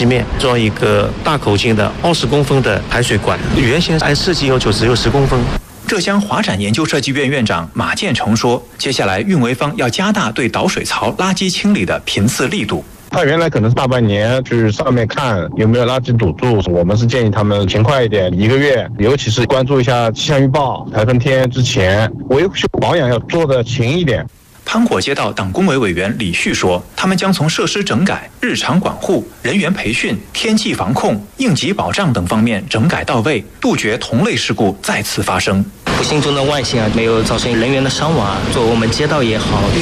西面装一个大口径的20公分的排水管，原先按设计要求只有10公分。 浙江华展研究设计院院长马建成说，接下来运维方要加大对导水槽垃圾清理的频次力度。 他原来可能是大半年去上面看有没有垃圾堵住，我们是建议他们勤快一点，1个月，尤其是关注一下气象预报，台风天之前维修保养要做得勤一点。 潘果街道党工委委员李旭说，他们将从设施整改、日常管护、人员培训、天气防控、应急保障等方面整改到位，杜绝同类事故再次发生。 不幸中的万幸啊，没有造成人员的伤亡啊。作为我们街道也好，